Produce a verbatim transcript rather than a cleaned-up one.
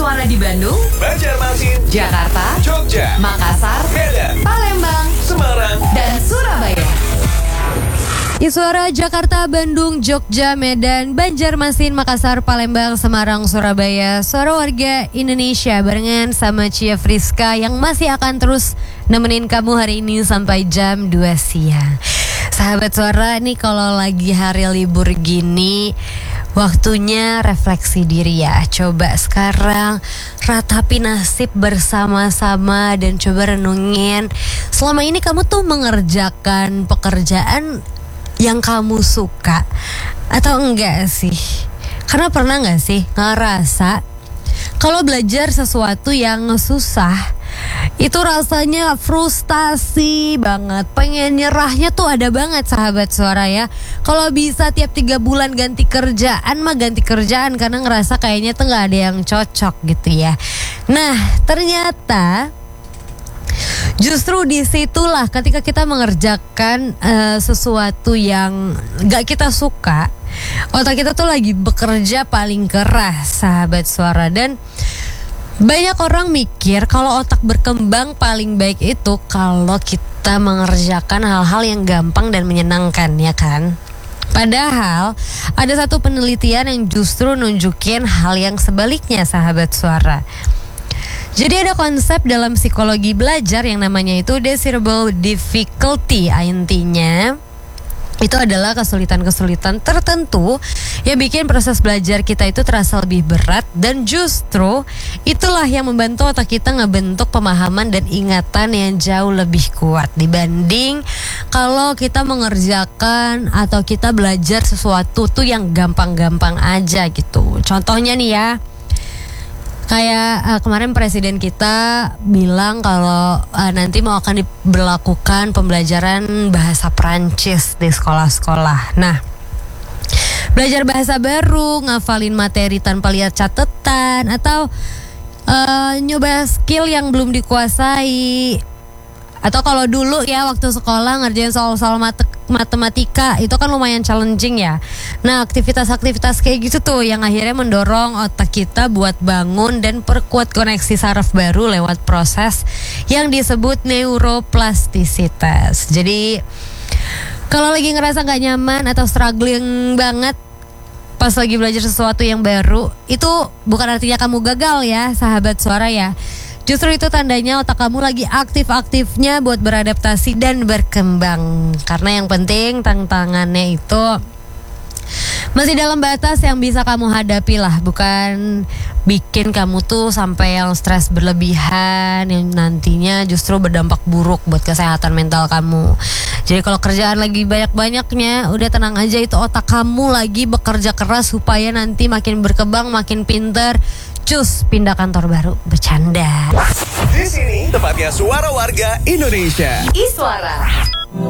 Iswara di Bandung, Banjarmasin, Jakarta, Jogja, Makassar, Medan, Palembang, Semarang, dan Surabaya. Iswara Jakarta, Bandung, Jogja, Medan, Banjarmasin, Makassar, Palembang, Semarang, Surabaya. Suara warga Indonesia barengan sama Cia Friska yang masih akan terus nemenin kamu hari ini sampai jam dua siang. Sahabat Suara, nih kalau lagi hari libur gini, waktunya refleksi diri ya. Coba sekarang ratapi nasib bersama-sama dan coba renungin, selama ini kamu tuh mengerjakan pekerjaan yang kamu suka atau enggak sih? Karena pernah gak sih ngerasa kalau belajar sesuatu yang susah itu rasanya frustasi banget, pengen nyerahnya tuh ada banget sahabat Suara ya. Kalau bisa tiap tiga bulan ganti kerjaan mah ganti kerjaan, karena ngerasa kayaknya tuh gak ada yang cocok gitu ya. Nah ternyata justru disitulah ketika kita mengerjakan uh, sesuatu yang gak kita suka, otak kita tuh lagi bekerja paling keras sahabat Suara. Dan banyak orang mikir kalau otak berkembang paling baik itu kalau kita mengerjakan hal-hal yang gampang dan menyenangkan, ya kan? Padahal ada satu penelitian yang justru nunjukin hal yang sebaliknya sahabat Suara. Jadi ada konsep dalam psikologi belajar yang namanya itu desirable difficulty. Intinya itu adalah kesulitan-kesulitan tertentu yang bikin proses belajar kita itu terasa lebih berat, dan justru itulah yang membantu otak kita ngebentuk pemahaman dan ingatan yang jauh lebih kuat dibanding kalau kita mengerjakan atau kita belajar sesuatu tuh yang gampang-gampang aja gitu. Contohnya nih ya, kayak uh, kemarin presiden kita bilang kalau uh, nanti mau akan diberlakukan pembelajaran bahasa Perancis di sekolah-sekolah. Nah, belajar bahasa baru, ngafalin materi tanpa lihat catatan, atau uh, nyoba skill yang belum dikuasai. Atau kalau dulu ya waktu sekolah ngerjain soal-soal mate- matematika itu kan lumayan challenging ya. Nah aktivitas-aktivitas kayak gitu tuh yang akhirnya mendorong otak kita buat bangun dan perkuat koneksi saraf baru lewat proses yang disebut neuroplastisitas. Jadi kalau lagi ngerasa gak nyaman atau struggling banget pas lagi belajar sesuatu yang baru, itu bukan artinya kamu gagal ya sahabat Suara ya. Justru itu tandanya otak kamu lagi aktif-aktifnya buat beradaptasi dan berkembang. Karena yang penting tantangannya itu masih dalam batas yang bisa kamu hadapi lah, bukan bikin kamu tuh sampai yang stres berlebihan yang nantinya justru berdampak buruk buat kesehatan mental kamu. Jadi kalau kerjaan lagi banyak-banyaknya, udah tenang aja, itu otak kamu lagi bekerja keras supaya nanti makin berkembang, makin pinter. Cus, pindah kantor baru, bercanda. Di sini tempatnya suara warga Indonesia. Iswara.